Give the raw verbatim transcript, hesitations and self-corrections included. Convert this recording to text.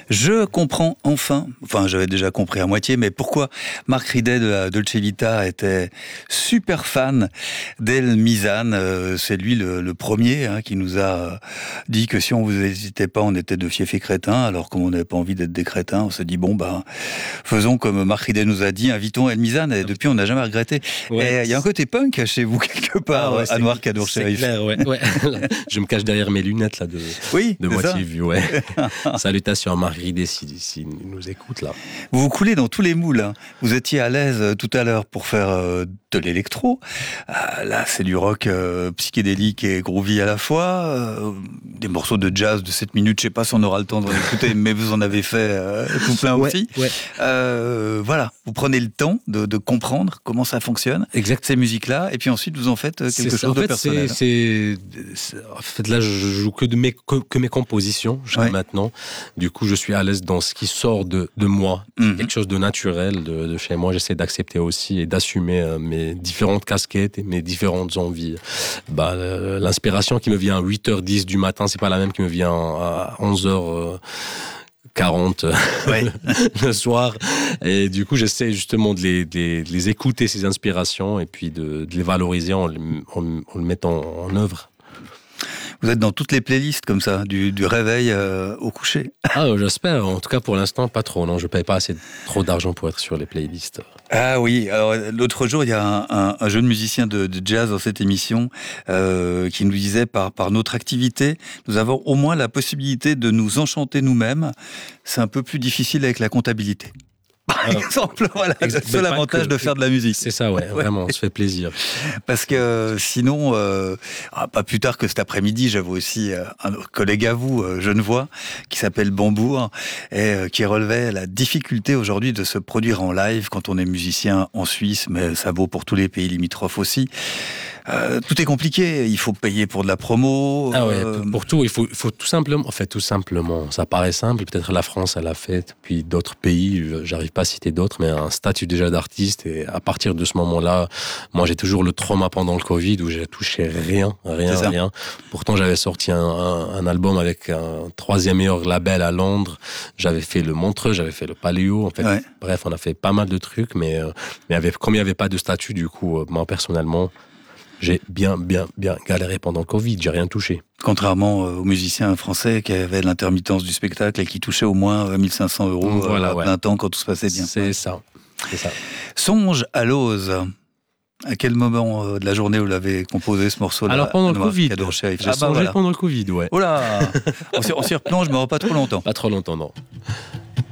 Je comprends enfin, enfin j'avais déjà compris à moitié, mais pourquoi Marc Ridet de la Dolce Vita était super fan d'El Mizan. Euh, c'est lui le, le premier hein, qui nous a dit que si on vous hésitait pas, on était de fiefs et crétins. Alors comme on n'avait pas envie d'être des crétins, on s'est dit bon ben faisons comme Marc Ridet nous a dit, invitons El Mizan. Et depuis on n'a jamais regretté. Ouais. Et il y a un côté punk chez vous quelque part, ah ouais, Anouar Kadour Cherif. C'est clair, ouais. ouais. Je me cache derrière mes lunettes là de, oui, de moitié vue. Ouais. Salutations à Marc Ridet s'il si, si nous écoute là. Vous vous coulez dans tous les moules. Hein. Vous étiez à l'aise euh, tout à l'heure pour faire euh, de l'électro. Euh, là, c'est du rock euh, psychédélique et groovy à la fois. Euh, des morceaux de jazz de sept minutes. Je sais pas si on aura le temps d'en écouter, mais vous en avez fait euh, tout plein ouais, aussi. Ouais. Euh, voilà. Vous prenez le temps de, de comprendre comment ça fonctionne. Exact. Ces musiques-là. Et puis ensuite, vous en faites quelque c'est chose ça. En de fait, personnel. C'est, c'est, en fait, là, je joue que de mes, que, que mes compositions jusqu'à ouais. maintenant. Du coup, je suis à l'aise dans ce qui sort de, de moi. Mm-hmm. Quelque chose de naturel de, de chez moi. J'essaie d'accepter aussi et d'assumer euh, mes différentes casquettes et mes différentes envies. Bah, euh, l'inspiration qui me vient à huit heures dix du matin, c'est pas la même qui me vient à onze heures quarante ouais. le soir. Et du coup, j'essaie justement de les, de les, de les écouter, ces inspirations, et puis de, de les valoriser en, en, en le mettant en œuvre. Vous êtes dans toutes les playlists comme ça, du, du réveil euh, au coucher. Ah, j'espère. En tout cas, pour l'instant, pas trop. Non, je paye pas assez trop d'argent pour être sur les playlists. Ah oui. Alors l'autre jour, il y a un, un, un jeune musicien de, de jazz dans cette émission euh, qui nous disait par par notre activité, nous avons au moins la possibilité de nous enchanter nous-mêmes. C'est un peu plus difficile avec la comptabilité. Par euh, exemple, voilà, c'est le seul avantage que, de faire de la musique. C'est ça, ouais, ouais. Vraiment, on se fait plaisir. Parce que sinon, euh, pas plus tard que cet après-midi, j'avais aussi un collègue à vous, genevois, qui s'appelle Bambour, et qui relevait la difficulté aujourd'hui de se produire en live quand on est musicien en Suisse, mais ça vaut pour tous les pays limitrophes aussi. Euh, tout est compliqué, il faut payer pour de la promo. Ah ouais, euh... pour tout, il faut, il faut tout simplement, en fait, tout simplement, ça paraît simple, peut-être la France, elle l'a fait, puis d'autres pays, j'arrive pas à citer d'autres, mais un statut déjà d'artiste, et à partir de ce moment-là, moi j'ai toujours le trauma pendant le Covid, où j'ai touché rien, rien, rien. Pourtant j'avais sorti un, un, un album avec un troisième meilleur label à Londres, j'avais fait le Montreux, j'avais fait le Paléo, en fait, ouais. Bref, on a fait pas mal de trucs, mais, euh, mais avec, comme il n'y avait pas de statut, du coup, euh, moi personnellement, j'ai bien, bien, bien galéré pendant le Covid, j'ai rien touché. Contrairement aux musiciens français qui avaient l'intermittence du spectacle et qui touchaient au moins mille cinq cents euros voilà, à ouais. plein temps quand tout se passait bien. C'est ça, c'est ça. Songe à l'ose. À quel moment de la journée vous l'avez composé ce morceau-là? Alors pendant le Covid. J'ai ah bah songé voilà. pendant le Covid, ouais. Oh là, on s'y replonge, mais pas trop longtemps. Pas trop longtemps, non.